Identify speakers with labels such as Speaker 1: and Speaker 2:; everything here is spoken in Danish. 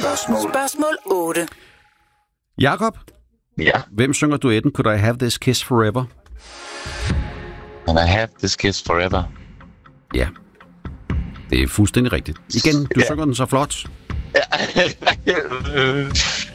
Speaker 1: Spørgsmål 8.
Speaker 2: Jakob,
Speaker 3: Ja.
Speaker 2: hvem synger duetten Could I Have This Kiss Forever?
Speaker 3: And I have this kiss forever.
Speaker 2: Ja, det er fuldstændig rigtigt. Igen, du synger den så flot.